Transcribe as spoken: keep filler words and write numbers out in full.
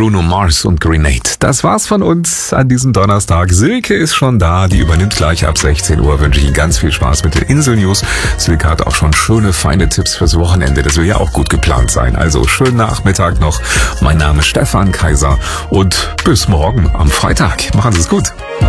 Bruno Mars und Grenade. Das war's von uns an diesem Donnerstag. Silke ist schon da, die übernimmt gleich ab sechzehn Uhr. Wünsche ich Ihnen ganz viel Spaß mit den Insel-News. Silke hat auch schon schöne, feine Tipps fürs Wochenende. Das will ja auch gut geplant sein. Also schönen Nachmittag noch. Mein Name ist Stefan Kaiser und bis morgen am Freitag. Machen Sie es gut.